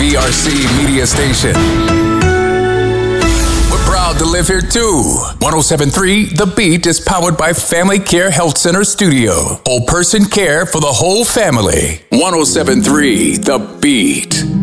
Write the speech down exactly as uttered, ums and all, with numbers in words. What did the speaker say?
V R C media station. We're proud to live here too. one oh seven point three The Beat is powered by Family Care Health Center Studio. Whole person care for the whole family. one oh seven point three The Beat.